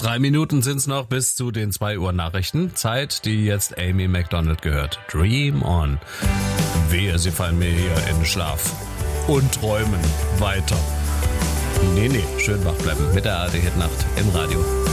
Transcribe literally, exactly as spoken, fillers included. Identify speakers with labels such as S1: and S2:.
S1: Drei Minuten sind's noch bis zu den zwei Uhr Nachrichten. Zeit, die jetzt Amy Macdonald gehört. Dream on. Wehe, sie fallen mir hier in den Schlaf. Und träumen weiter. Nee, nee, schön wach bleiben mit der A R D Hitnacht im Radio.